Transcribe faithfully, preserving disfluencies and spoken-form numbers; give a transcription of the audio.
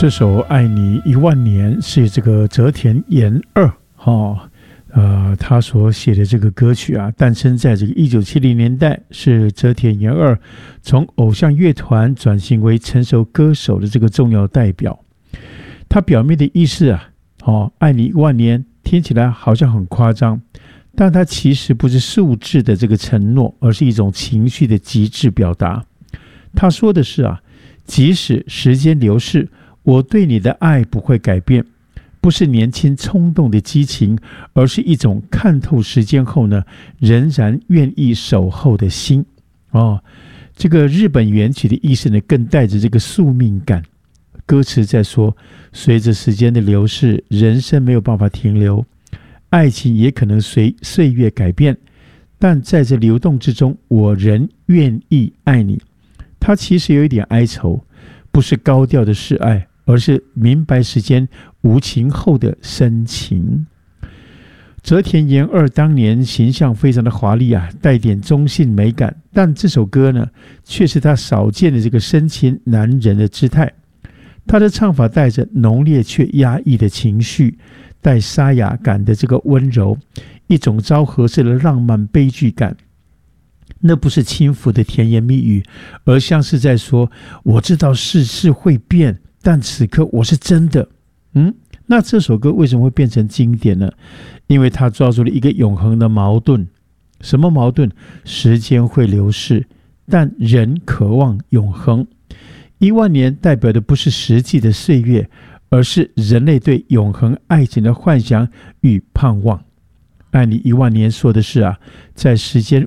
这首《爱你一万年》是这个泽田研二哦，呃，他所写的这个歌曲啊，诞生在这个一九七零年代，是泽田研二从偶像乐团转型为成熟歌手的这个重要代表。他表面的意思啊，哦，爱你一万年听起来好像很夸张，但它其实不是数字的这个承诺，而是一种情绪的极致表达。他说的是啊，即使时间流逝，我对你的爱不会改变，不是年轻冲动的激情，而是一种看透时间后呢，仍然愿意守候的心。哦，这个日本原曲的意思呢，更带着这个宿命感。歌词在说，随着时间的流逝，人生没有办法停留，爱情也可能随岁月改变，但在这流动之中，我仍愿意爱你。它其实有一点哀愁，不是高调的示爱，而是明白时间无情后的深情。泽田研二当年形象非常的华丽啊，带点中性美感，但这首歌呢，却是他少见的这个深情男人的姿态。他的唱法带着浓烈却压抑的情绪，带沙哑感的这个温柔，一种昭和式的浪漫悲剧感。那不是轻浮的甜言蜜语，而像是在说，我知道世事会变，但此刻我是真的。嗯，那这首歌为什么会变成经典呢？因为它抓住了一个永恒的矛盾。什么矛盾？时间会流逝，但人渴望永恒。一万年代表的不是实际的岁月，而是人类对永恒爱情的幻想与盼望。爱你一万年说的是啊，在时间